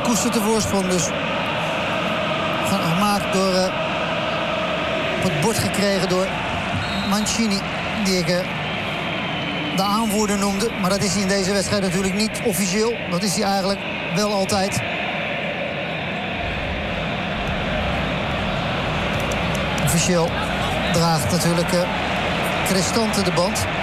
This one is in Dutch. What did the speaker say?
koestert de voorsprong dus. Gemaakt door... op het bord gekregen door Mancini. Die ik de aanvoerder noemde. Maar dat is hij in deze wedstrijd natuurlijk niet officieel. Dat is hij eigenlijk wel altijd. Officieel draagt natuurlijk Cristante de band.